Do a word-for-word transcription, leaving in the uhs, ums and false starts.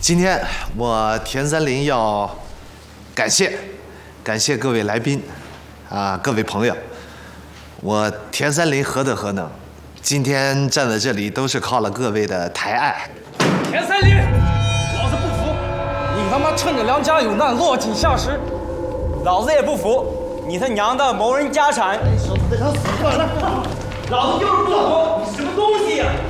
今天我田三林要感谢感谢各位来宾啊，各位朋友。我田三林何德何能？今天站在这里都是靠了各位的抬爱。 田三林，老子不服！你他妈趁着良家有难落井下石， 老子也不服！你他娘的谋人家产！ 小子，这想死算了！ 老子就是不服！你什么东西呀、啊？